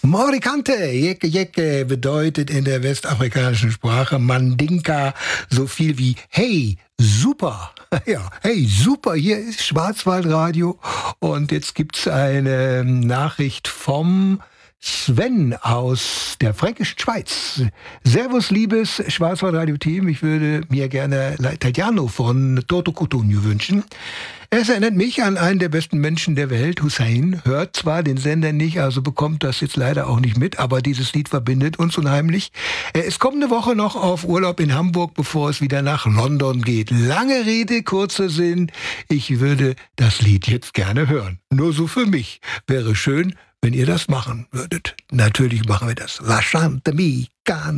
Morikante, Jecke Jecke bedeutet in der westafrikanischen Sprache Mandinka so viel wie hey, super. Ja, hey, super, hier ist Schwarzwaldradio und jetzt gibt's eine Nachricht vom Sven aus der fränkischen Schweiz. Servus, liebes Schwarzwaldradio-Team. Ich würde mir gerne Tatjano von Toto Cutugno wünschen. Es erinnert mich an einen der besten Menschen der Welt, Hussein. Hört zwar den Sender nicht, also bekommt das jetzt leider auch nicht mit, aber dieses Lied verbindet uns unheimlich. Er ist kommende Woche noch auf Urlaub in Hamburg, bevor es wieder nach London geht. Lange Rede, kurzer Sinn. Ich würde das Lied jetzt gerne hören. Nur so für mich. Wäre schön, wenn ihr das machen würdet. Natürlich machen wir das. Lasciatemi